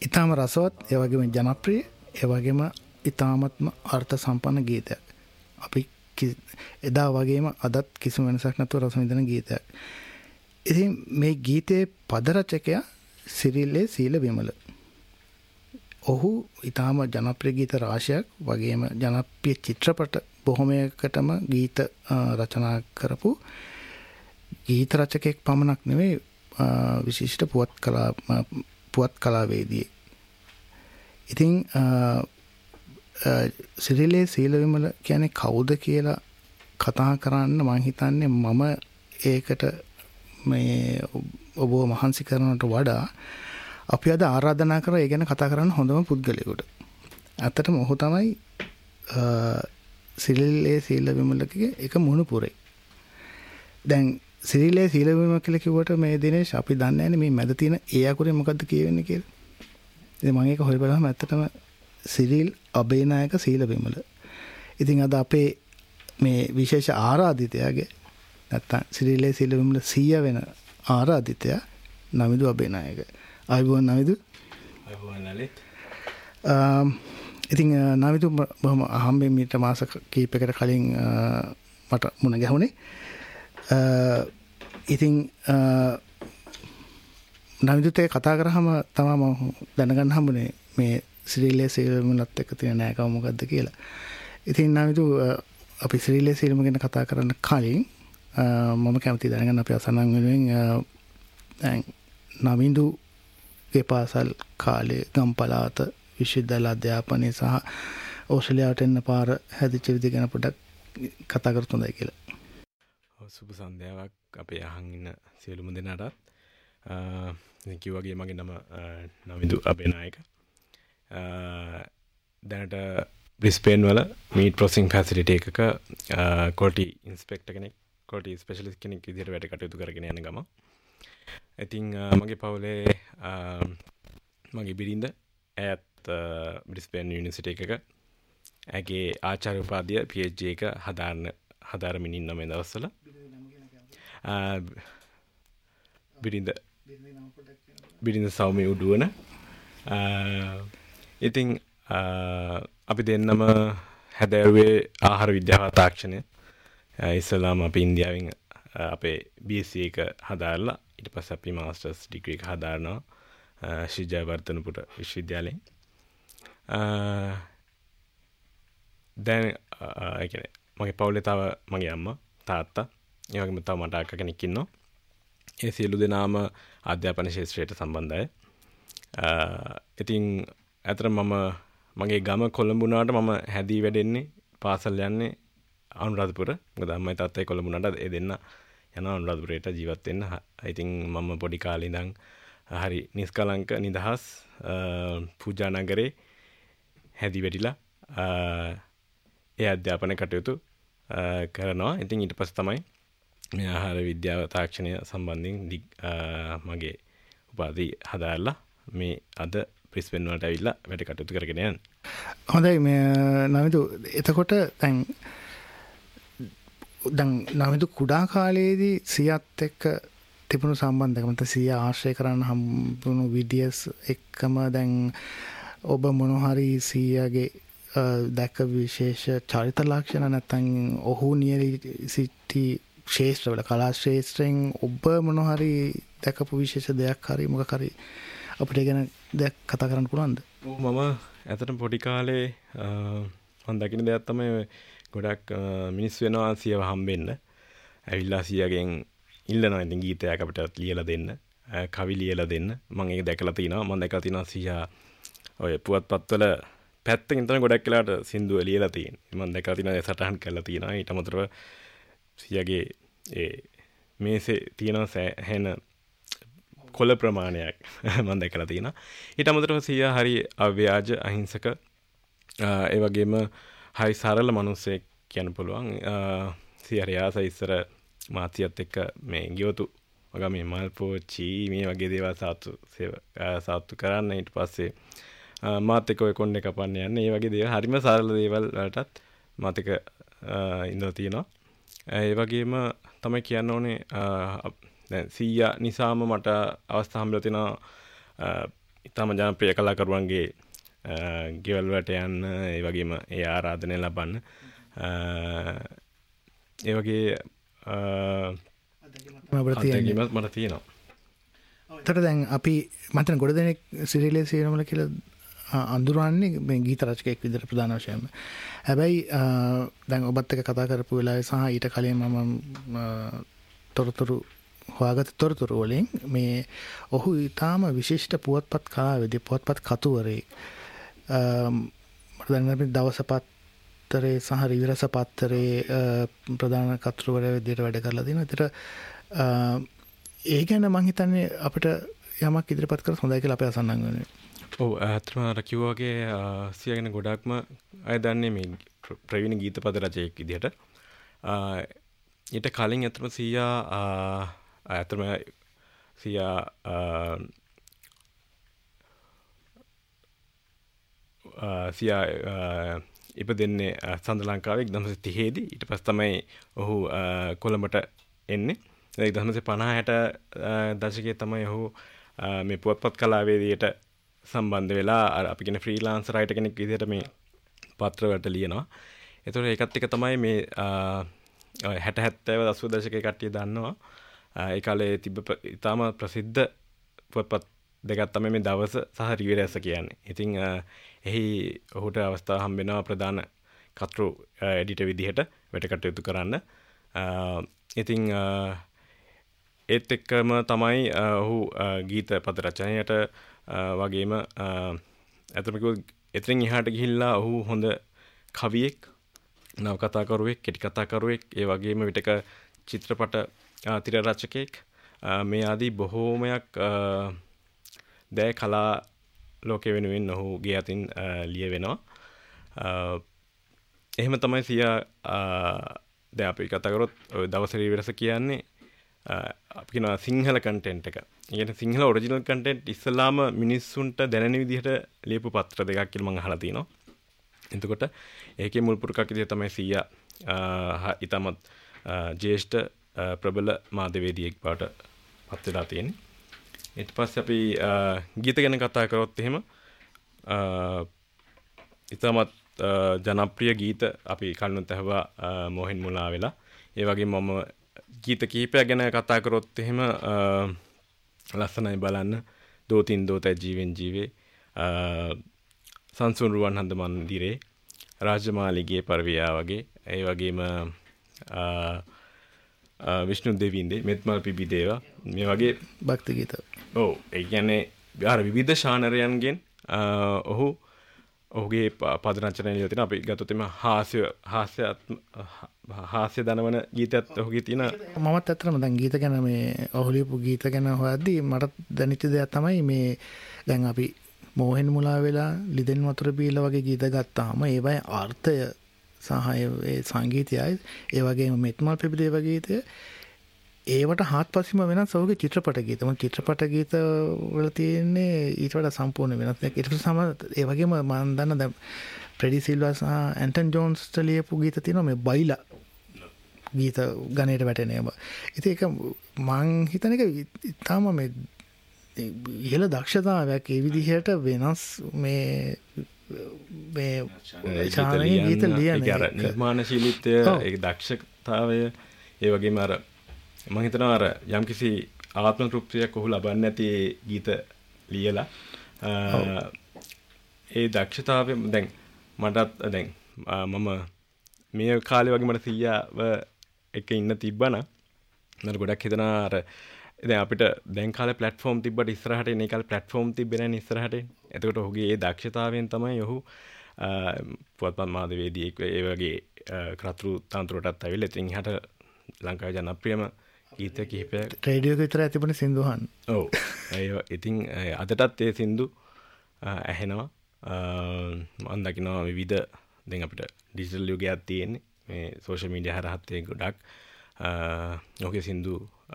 ඊටාම රසවත්, ඒ වගේම ජනප්‍රිය, ඒ වගේම ඊටාමත්ම අර්ථ සම්පන්න ගීතයක්. අපි එදා වගේම අදත් කිසිම වෙනසක් නැතුව රස විඳින ගීතයක්. ඉතින් මේ ගීතයේ පද රචකයා සිරිල් සීල විමල. ඔහු ඊටාම ජනප්‍රිය ගීත රාශියක් වගේම ජනප්‍රිය චිත්‍රපට බොහොමයකටම ගීත රචනා කරපු ගීත රචකයෙක් පමණක් නෙවෙයි, විශිෂ්ට පුවත් කලාවේදී. ඉතින් සිරිලේ සීල විමල කියන්නේ කවුද කියලා කතා කරන්න මම හිතන්නේ මම ඒකට මේ ඔබ මහන්සි කරනට වඩා අපි අද ආරාධනා කරා ඒ ගැන කතා කරන්න හොඳම පුද්ගලයෙකුට. ඇත්තටම ඔහු තමයි සිරිලේ සීල විමලගේ එක මුණුපුරේ. දැන් සිරිලේ සීල විමල කියලා කිව්වට මේ දිනේෂ් අපි දන්නේ නැහැ මේ මැද තියෙන ඒ අකුරේ මොකද්ද කියවෙන්නේ කියලා. ඉතින් මම ඒක හොය බලහම ඇත්තටම සිරිල් අබේනායක සීල විමල. ඉතින් අද අපේ මේ විශේෂ ආරාධිතයාගේ නැත්තම් සිරිලේ සීල විමල 100 වෙන ආරාධිතයා නමිදු අබේනායක. ආයුබෝවන් නමිදු. ආයුබෝවන් ලලිත්. ඉතින් නමිදු බොහොම අහම්බෙන් මීට මාස කීපයකට කලින් මට මුණ ගැහුණේ. ඉතින් නමිදුත් ඒ කතා කරාම තමයි මම දැනගන්න හම්බුනේ මේ සිරිලේ සීල විමලත් එක්ක තියෙන නෑකම මොකද්ද කියලා. ඉතින් නමිදු අපි සිරිලේ සීල විමල ගැන කතා කරන්න කලින් මම කැමතියි දැනගන්න අපි අසන්නන් වෙනුවෙන් දැන් නමිදුගේ පාසල් කාලේ ගම්පලාත විශ්වවිද්‍යාල අධ්‍යාපනයේ සහ ඕස්ට්‍රේලියාවට එන්න පාර හැදිච්ච විදිහ ගැන පොඩ්ඩක් කතා කරත් හොඳයි කියලා. සුබ සන්ධ්‍යාවක් අපේ අහන් ඉන්න සියලුම දෙනාටත්. ඉතින් කිව්වාගේ මගේ නම නමිදු අබේනායක. දැනට බ්‍රිස්බේන් වල මීට් ප්‍රොසෙසිං ෆැසිලිටි එකක ක්වොලිටි ඉන්ස්පෙක්ටර් කෙනෙක්, ක්වොලිටි ස්පෙෂලිස්ට් කෙනෙක් විදිහට වැඩ කටයුතු කරගෙන යන ගම. ඉතින් මගේ පවුලේ මගේ බිරිඳ ඇත් බ්‍රිස්බේන් යුනිවර්සිටි එකක ඇගේ ආචාර්ය උපාධිය PhD එක හදාරමින් ඉන්න මේ දවස්වල. බිරිඳ සෞම්‍ය උඩුවන. ඉතින් අපි දෙන්නම හැදෑරුවේ ආහාර විද්‍යාව තාක්ෂණය. ඉස්සලාම අපි ඉන්දියාවෙන් අපේ BSc එක හදාරලා ඊට පස්සේ අපි මාස්ටර්ස් ඩිග්‍රී එක හදාරනවා ශ්‍රී ජයවර්ධනපුර විශ්වවිද්‍යාලයෙන්. දැන් ඒ කියන්නේ මගේ පවුලේ තව මගේ අම්මා තාත්තා ඒ වගේම තව මට අක්කා කෙනෙක් ඉන්නවා. ඒ සියලු දෙනාම අධ්‍යාපන ක්ෂේත්‍රයට සම්බන්ධයි. ඉතින් අතර මගේ ගම කොළඹ වුණාට මම හැදී වැඩෙන්නේ පාසල් යන්නේ අනුරාධපුර. මොකද අම්මයි තාත්තයි කොළඹ වුණාට ඒ දෙන්න යනවා අනුරාධපුරයට ජීවත් වෙන්න. ඉතින් මම පොඩි කාලේ ඉඳන් හරි නිස්කලංක නිදහස් පූජා නගරේ හැදී වැඩිලා ඒ අධ්‍යාපන කටයුතු කරනවා. ඉතින් ඊට පස්සේ තමයි මේ ආහාර විද්‍යාව තාක්ෂණය සම්බන්ධයෙන් මගේ උපාධි හදාරලා මේ අද බ්‍රිස්බේන් වලට ඇවිල්ලා වැඩ කටයුතු කරගෙන යන්නේ. හොඳයි මේ නමිදු එතකොට දැන් නමිදු කුඩා කාලයේදී සියත් එක්ක තිබුණු සම්බන්ධකම නැත්නම් සිය ආශ්‍රය කරන්න හම්බුණු විදිය එක්කම දැන් ඔබ මොන හරි සියගේ දැක විශේෂ චරිත ලක්ෂණ නැත්නම් ඔහු නියලී සිටි ශේෂ්ත්‍රවල කලා ශේෂ්ත්‍රයෙන් ඔබ මොන හරි දැකපු විශේෂ දෙයක් හරි මොකක් හරි අපිට ගැන දෙයක් කතා කරන්න පුළුවන්ද? මම ඇත්තටම පොඩි කාලේ මම දකින දෙයක් තමයි ගොඩක් මිනිස්සු වෙනවා සියව හම්බෙන්න. ඇවිල්ලා සියගෙන් ඉල්ලනවා ඉතින් ගීතයක් අපිට ලියලා දෙන්න, කවි ලියලා දෙන්න. මම ඒක දැකලා තිනවා. මම දැකලා තිනවා සියා ඔය පුවත්පත්වල පැත්තකින් තමයි ගොඩක් වෙලාවට සින්දුව ලියලා තියෙන්නේ. මම දැකලා තිනවා සටහන් කරලා තියෙනවා. ඊට අමතරව සියගේ ඒ මේසේ තියෙන සෑහෙන කොළ ප්‍රමාණයක් මම දැකලා තියෙනවා. ඊට අමතරව සියා හරි අව්‍යාජ අහිංසක ඒ වගේම හරි සරල මිනිස්සෙක් කියන්න පුළුවන්. සියා රියාස ඉස්සර මාතියත් එක්ක මේ ගියොතු වගේ මේ මල්පෝචි මේ වගේ දේවල් සාත්තු කරන්න. ඊට පස්සේ මාත් එක්ක ඔය කොණ්ඩේ කපන්න යන්නේ. මේ වගේ දේවල් හරිම සරල දේවල් වලටත් මාත් එක්ක ඉඳලා තියෙනවා. ඒ වගේම තමයි කියන්න ඕනේ දැන් සීයා නිසාම මට අවස්ථා හම්බෙලා තියෙනවා ඉතාම ජනප්‍රිය කලාකරුවන්ගේ ගෙවල් වලට යන්න ඒ වගේම ඒ ආරාධනය ලබන්න ඒ වගේ අත්දැකීමක් මට තියෙනවා. එතකොට දැන් අපි මතන ගොඩ දෙනෙක් සිරියලේ සීනමල කියලා අඳුරන්නේ මේ ගීත රචකයෙක් විදිහට ප්‍රධාන වශයෙන්ම. හැබැයි දැන් ඔබත් එක්ක කතා කරපු වෙලාවේ සහ ඊට කලින් මම තොරතුරු හොයාගත්ත තොරතුරු වලින් මේ ඔහු ඊටාම විශිෂ්ට පුවත්පත් කලාවේදී පුවත්පත් කතුවරයෙක්. මට දැන් දවස පත්තරේ සහ රිවිරස පත්තරේ ප්‍රධාන කතුවරයෙක් විදිහට වැඩ කරලා තියෙනවා. ඒතර ඒ ගැන මං හිතන්නේ අපිට යමක් ඉදිරිපත් කරලා හොඳයි කියලා අපේ අසන්නන් වෙනවා. ඔව් ඇත්තටම අර කිව්වා වගේ සියා ගැන ගොඩක්ම අය දන්නේ මේ ප්‍රවීණ ගීතපද රචකයෙක් විදිහට. ඊට කලින් ඇත්තටම සියා ඉපදෙන්නේ සඳ ලංකාවේ 1930 දී. ඊට පස්සේ තමයි ඔහු කොළඹට එන්නේ. 1950-60 දශකයේ තමයි ඔහු මේ පුවත්පත් කලාවේදියට සම්බන්ධ වෙලා අපි කියන ෆ්‍රීලාන්ස් රයිටර් කෙනෙක් විදිහට මේ පත්‍ර වලට ලියනවා. ඒතකොට ඒකත් එක තමයි මේ 60 70 80 දශකයේ කට්ටිය දන්නවා. ඒ කාලේ තිබ්බ ඉතාම ප්‍රසිද්ධ පුවත්පත් දෙකක් තමයි මේ දවස සහ රිවිරස කියන්නේ. ඉතින් එහි ඔහුට අවස්ථාව හම්බ වෙනවා ප්‍රධාන කතෘ එඩිටර් විදිහට වැඩ කටයුතු කරන්න. ඉතින් ඒත් එක්කම තමයි ඔහු ගීත පද රචනයට වගේම අතම එතරින් එහාට ගිහිල්ලා ඔහු හොඳ කවියෙක්, නවකතාකරුවෙක්, කෙටි කතාකරුවෙක්, ඒ වගේම විටක චිත්‍රපට තිර රචකයෙක් මේ ආදී බොහෝමයක් දෑ කලා ලෝකෙ වෙනුවෙන් ඔහුගේ අතින් ලියවෙනවා. එහෙම තමයි සියා දැන් අපි කතා කරොත් ඔය දවසේ විරස කියන්නේ අපි කියනවා සිංහල කන්ටෙන්ට් එක. ඒ කියන්නේ සිංහල ඔරිජිනල් කන්ටෙන්ට් ඉස්සලාම මිනිස්සුන්ට දැනෙන විදිහට ලියපු පත්‍ර දෙකක් කියලා මම අහලා තිනවා. එතකොට ඒකේ මුල් පුරුකක් විදිහට තමයි සියා ඊටමත් ජ්‍යෙෂ්ඨ ප්‍රබල මාධ්‍යවේදියෙක් බවට පත් වෙලා තියෙන්නේ. ඊට පස්සේ අපි ගීත ගැන කතා කරොත් එහෙම ඊටමත් ජනප්‍රිය ගීත අපි කලිනුත් ඇහුවා මොහෙන් මුලා වෙලා. ඒ වගේම මම ගීත කිහිපයක් ගැන කතා කරොත් එහෙම ලස්සනයි බලන්න දෝ තින් දෝතයි ජීවෙන් ජීවේ, සංසුන් රුවන් හඳ මන්දිරේ, රාජමාලිගේ පර්වියා වගේ, ඒ වගේම විෂ්ණු දෙවින්දේ, මෙත්මල් පිබි දේවා මේ වගේ භක්ති ගීත. ඔව් ඒ කියන්නේ අර විවිධ ශානරයන්ගෙන් ඔහුගේ පද රචනය ලියලා තියෙනවා. අපි ගත්තොත් එimhe හාස්‍ය දනවන ගීතයක් ඔහුගේ තියෙන. මමත් ඇත්තටම දැන් ගීත ගැන මේ ඔහු ලියපු ගීත ගැන හොයද්දී මට දැනෙච්ච දෙයක් තමයි මේ දැන් අපි මොහෙන් මුලා වෙලා, ලිදෙන් වතුර බීලා වගේ ගීත ගත්තාම ඒවයි අර්ථය සහ ඒ සංගීතයයි ඒ වගේම මෙත්මල් පිබිදේ වගේ ගීතය ඒවට හාත්පසින්ම වෙනස් ඔහුගේ චිත්‍රපට ගීත. මොකද චිත්‍රපට ගීත වල තියෙන්නේ ඊට වඩා සම්පූර්ණ වෙනස්. ඊට පස්සේ ඒ වගේම මම දන්න දැන් ෆ්‍රෙඩි සිල්වා සහ ඇන්ටන් ජෝන්ස්ට ලියපු ගීත තියෙනවා මේ බයිලා ගීත ගණයට වැටෙන ඒවා. ඉතින් ඒක මං හිතන එක ඉතාම මේ ඉහළ දක්ෂතාවයක් ඒ විදිහට වෙනස් මේ ශානරී ගීත ලියන නිර්මාණශීලීත්වය, ඒ දක්ෂතාවය, ඒ වගේම අර මම හිතනවා අර යම්කිසි ආත්ම තෘප්තියක් ඔහු ලබන්නේ නැති ගීත ලියලා ඒ දක්ෂතාවය දැන් මටත් දැන් මම මේ කාලේ වගේ මට 100ව එක ඉන්න තිබ්බනම් මම ගොඩක් හිතනවා අර දැන් අපිට දැන් කාලේ platform තිබ්බට ඉස්සරහට එන කාලේ platform තිබ්බේ නැහැ ඉස්සරහට. එතකොට ඔහුගේ ඒ දක්ෂතාවයෙන් තමයි ඔහු පුවත්පත් මාධ්‍යවේදියෙක් ඒ වගේ කතෘ තන්ත්‍රයටත් ඇවිල්ලා ඉතින් එහාට ලංකාවේ ජනප්‍රියම ගීත කිහිපයක් රේඩියෝ එක විතරයි තිබුණේ සින්දුහන්. ඔව්. ඉතින් අදටත් ඒ සින්දු ඇහෙනවා. මම දකිනවා විවිධ දැන් අපිට ඩිජිටල් යුගයක් තියෙන්නේ. මේ සෝෂල් මීඩියා හරහත් ඒ ගොඩක් ඔහුගේ සින්දු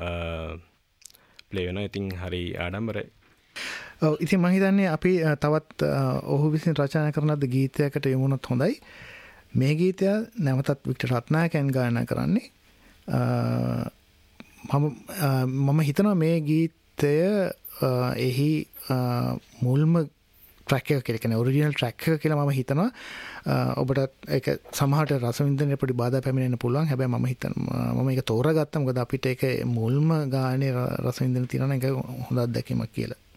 ප්ලේ වෙනවා. ඉතින් හරි ආඩම්බරයි. ඔව්. ඉතින් මම හිතන්නේ අපි තවත් ඔහු විසින් රචනා කරන ගීතයකට යමුනොත් හොඳයි. මේ ගීතය නැවතත් වික්ටර් රත්නායකයන් ගායනා කරන්නේ. මම හිතනවා මේ ගීත ගීතය එහි මුල්ම ට්‍රැක් එක කියලා කියන්නේ ඔරිජිනල් ට්‍රැක් එක කියලා මම හිතනවා. ඔබට ඒක සමහරට රසවින්දනයේ පොඩි බාධා පැමිණෙන්න පුළුවන්. හැබැයි මම ඒක තෝරාගත්තා. මොකද අපිට ඒක මුල්ම ගානේ රසවින්දන තියෙනවා නම් ඒක හොඳ අත්දැකීමක් කියලා.